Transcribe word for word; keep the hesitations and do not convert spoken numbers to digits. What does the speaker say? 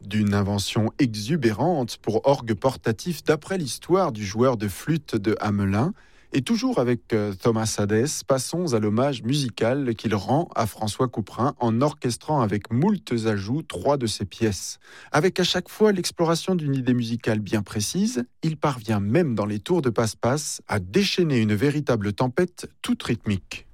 D'une invention exubérante pour orgue portatif d'après l'histoire du joueur de flûte de Hamelin, et toujours avec euh, Thomas Hadès, passons à l'hommage musical qu'il rend à François Couperin en orchestrant avec moultes ajouts trois de ses pièces. Avec à chaque fois l'exploration d'une idée musicale bien précise, il parvient même dans les tours de passe-passe à déchaîner une véritable tempête toute rythmique.